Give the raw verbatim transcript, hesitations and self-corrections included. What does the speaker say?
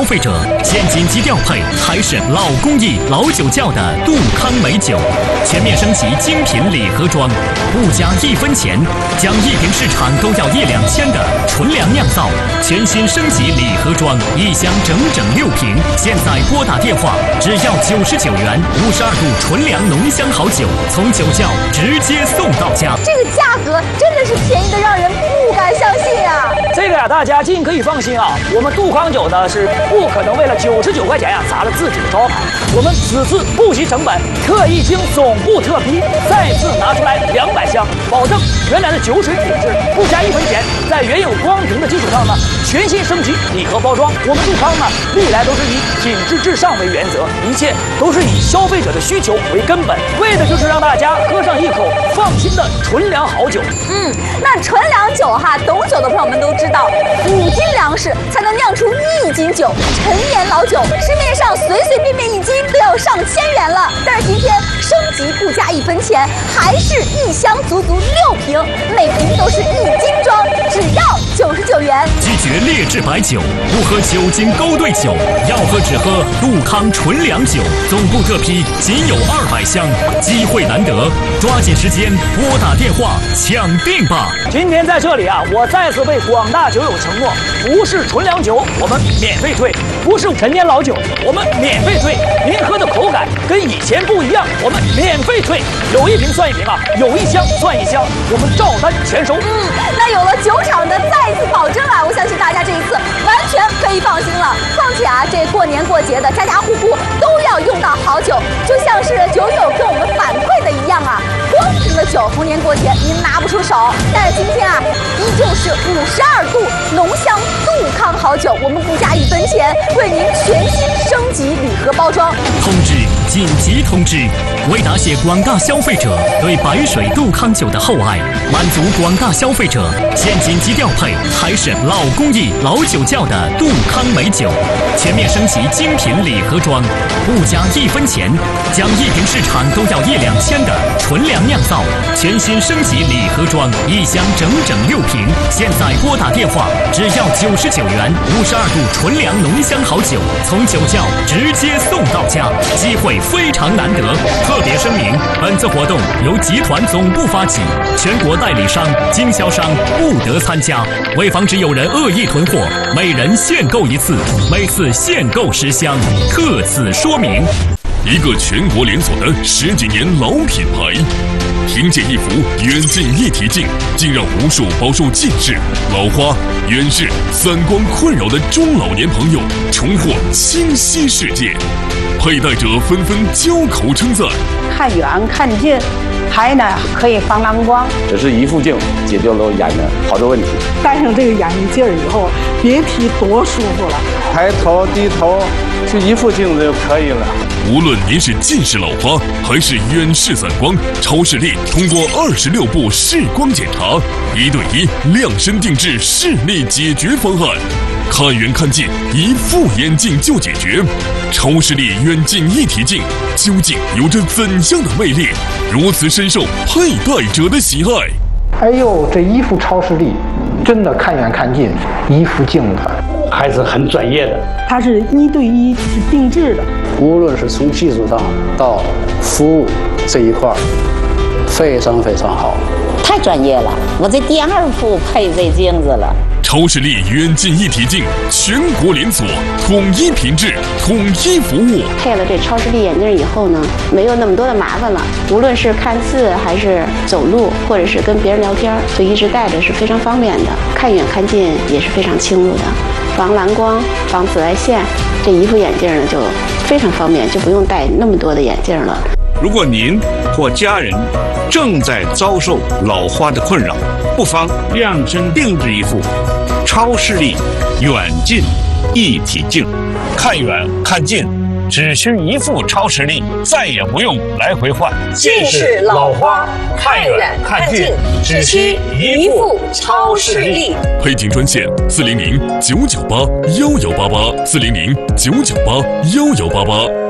消费者现金即调配还是老工艺老酒窖的杜康美酒，全面升级精品礼盒装，不加一分钱，将一瓶市场都要一两千的纯粮酿造，全新升级礼盒装，一箱整整六瓶，现在拨打电话只要九十九元，五十二度纯粮浓香好酒，从酒窖直接送到家。 这个价格真的是便宜的让人不敢相信啊！ 这个呀，大家尽可以放心啊，我们杜康酒呢是不可能为了九十九块钱呀砸了自己的招牌。我们此次不惜成本，特意经总部特批，再次拿出来两百箱，保证原来的酒水品质，不加一分钱，在原有光瓶的基础上呢，全新升级礼盒包装。我们杜康呢，历来都是以品质至上为原则，一切都是以消费者的需求为根本，为的就是让大家喝上一口放心的纯粮好酒。 嗯，那纯粮酒哈，懂酒的朋友们都知道，五斤粮食才能酿出一斤酒，陈年老酒市面上随随便便一斤都要上千元了，但是今天升级不加一分钱，还是一箱足足六瓶，每瓶都是一斤装，只要九十九元。 拒绝劣质白酒，不喝酒精勾兑酒，要喝只喝杜康纯粮酒，总部特批仅有二百箱，机会难得，抓紧时间拨打电话抢订吧！ 今天在这里啊，我再次为广大酒友承诺，不是纯粮酒我们免费退，不是陈年老酒我们免费退，您喝的口感跟以前不一样，我们免费退，有一瓶算一瓶啊，有一箱算一箱，我们照单全收。 嗯，那有了酒厂的再次保证啊，我相信大家这一次完全可以放心了。况且啊，这过年过节的，家家户户都要用到好酒，就像是酒友跟我们反馈的一样啊，光瓶的酒逢年过节您拿不出手，但是今天啊，依旧是五十二度浓香杜康好酒，我们不加一分钱，为您全新升级礼盒包装。 通知！紧急通知！为答谢广大消费者对白水杜康酒的厚爱，满足广大消费者现金即调配还是老工艺老酒窖的杜康美酒，全面升级精品礼盒装，不加一分钱，将一瓶市场都要一两千的纯粮酿造，全新升级礼盒装，一箱整整六瓶，现在拨打电话只要九十九元，五十二度纯粮浓香好酒，从酒窖直接送到家，机会非常难得。特别声明，本次活动由集团总部发起，全国代理商、经销商不得参加。为防止有人恶意囤货，每人限购一次，每次限购十箱，特此说明。 一个全国连锁的十几年老品牌，凭借一幅远近一体镜，竟让无数饱受近视、老花、远视、散光困扰的中老年朋友重获清晰世界。佩戴者纷纷交口称赞， 看远看近，还呢可以防蓝光。 这是一副镜解决了我眼的好多问题。 戴上这个眼镜以后，别提多舒服了。 抬头低头，就一副镜子就可以了。 无论您是近视老花还是远视散光，超视力通过二十六步视光检查，一对一量身定制视力解决方案。看远看近，一副眼镜就解决。超视力远近一体镜究竟有着怎样的魅力，如此深受佩戴者的喜爱？ 哎呦，这一副超视力，真的看远看近，一副镜子还是很专业的。 它是一对一是定制的， 无论是从技术上到服务这一块，非常非常好。 太专业了，我这第二副配这镜子了。 超视力远近一体镜，全国连锁，统一品质，统一服务。 配了这超视力眼镜以后呢，没有那么多的麻烦了。无论是看字，还是走路，或者是跟别人聊天，就一直戴着是非常方便的。看远看近也是非常清楚的，防蓝光、防紫外线，这一副眼镜呢就非常方便，就不用戴那么多的眼镜了。 如果您或家人正在遭受老花的困扰，不妨量身定制一副超视力远近一体镜，看远看近只需一副超视力，再也不用来回换。 近视老花，看远看近只需一副超视力。 配镜专线：四零零九九八幺幺八八，四零零九九八幺幺八八。